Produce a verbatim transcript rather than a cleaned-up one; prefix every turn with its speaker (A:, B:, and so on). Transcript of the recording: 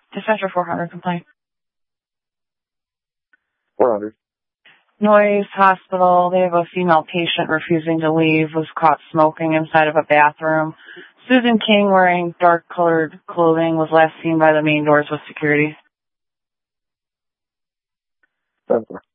A: Dispatcher four hundred complaint.
B: four hundred.
A: Noise Hospital. They have a female patient refusing to leave, was caught smoking inside of a bathroom. Susan King, wearing dark-colored clothing, was last seen by the main doors with security.
B: ten four.